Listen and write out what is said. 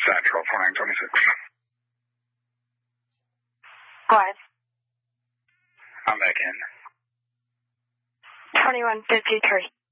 Central, 4926. Go ahead. I'm back in. 2153.